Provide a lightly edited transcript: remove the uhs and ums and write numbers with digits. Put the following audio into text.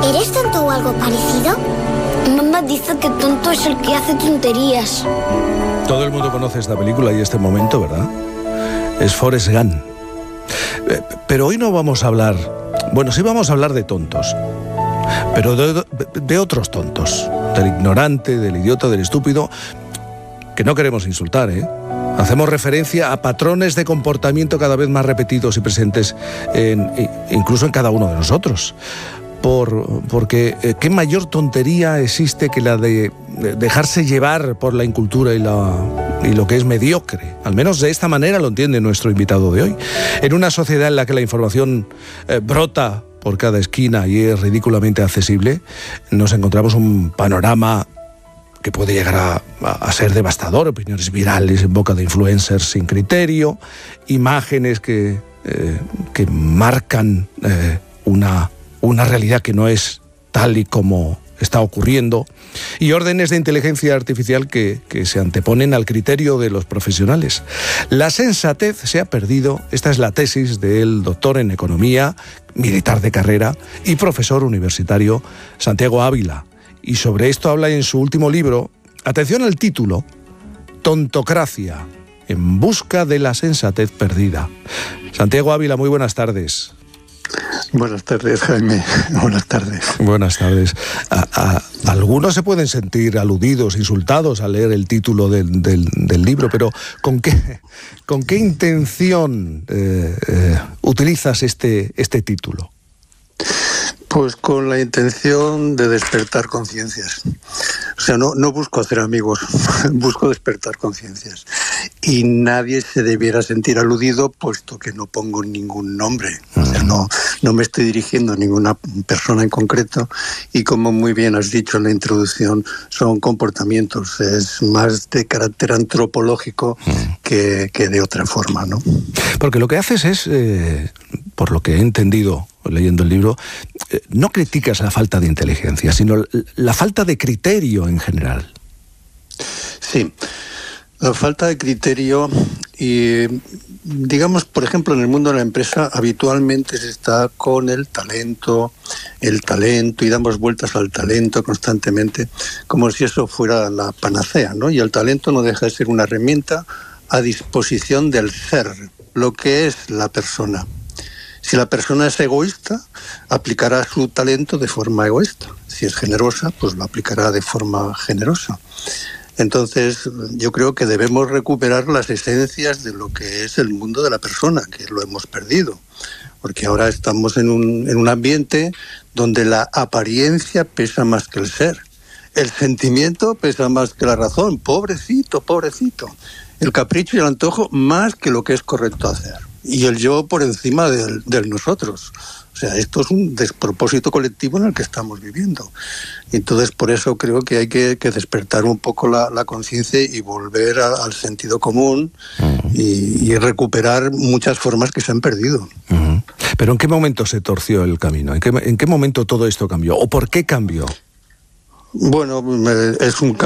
¿Eres tonto o algo parecido? Mamá dice que tonto es el que hace tonterías. Todo el mundo conoce esta película y este momento, ¿verdad? Es Forrest Gump. Pero hoy no vamos a hablar... Bueno, sí vamos a hablar de tontos, pero de otros tontos. Del ignorante, del idiota, del estúpido, que no queremos insultar, ¿eh? Hacemos referencia a patrones de comportamiento cada vez más repetidos y presentes incluso en cada uno de nosotros. Porque qué mayor tontería existe que la de dejarse llevar por la incultura y lo que es mediocre. Al menos de esta manera lo entiende nuestro invitado de hoy. En una sociedad en la que la información brota por cada esquina y es ridículamente accesible, nos encontramos un panorama que puede llegar a ser devastador. Opiniones virales en boca de influencers sin criterio, imágenes que marcan una realidad que no es tal y como está ocurriendo, y órdenes de inteligencia artificial que se anteponen al criterio de los profesionales. La sensatez se ha perdido. Esta es la tesis del doctor en economía, militar de carrera y profesor universitario Santiago Ávila. Y sobre esto habla en su último libro, atención al título, Tontocracia, en busca de la sensatez perdida. Santiago Ávila, muy buenas tardes. Buenas tardes, Jaime. Buenas tardes. Buenas tardes. Algunos se pueden sentir aludidos, insultados al leer el título del libro, pero ¿con qué intención utilizas este título? Pues con la intención de despertar conciencias. O sea, no busco hacer amigos, busco despertar conciencias. Y nadie se debiera sentir aludido, puesto que no pongo ningún nombre. O sea, no me estoy dirigiendo a ninguna persona en concreto. Y como muy bien has dicho en la introducción, son comportamientos. Es más de carácter antropológico que de otra forma, ¿no? Porque lo que haces es, por lo que he entendido leyendo el libro, no criticas la falta de inteligencia, sino la falta de criterio en general. Sí, la falta de criterio y, digamos, por ejemplo, en el mundo de la empresa habitualmente se está con el talento y damos vueltas al talento constantemente, como si eso fuera la panacea, ¿no? Y el talento no deja de ser una herramienta a disposición del ser, lo que es la persona. Si la persona es egoísta, aplicará su talento de forma egoísta. Si es generosa, pues lo aplicará de forma generosa. Entonces, yo creo que debemos recuperar las esencias de lo que es el mundo de la persona, que lo hemos perdido. Porque ahora estamos en un ambiente donde la apariencia pesa más que el ser. El sentimiento pesa más que la razón. Pobrecito, pobrecito. El capricho y el antojo más que lo que es correcto hacer. Y el yo por encima del nosotros. O sea, esto es un despropósito colectivo en el que estamos viviendo. Entonces, por eso creo que hay que despertar un poco la conciencia y volver al sentido común y recuperar muchas formas que se han perdido. ¿Pero en qué momento se torció el camino? ¿En qué momento todo esto cambió? ¿O por qué cambió? Bueno, es un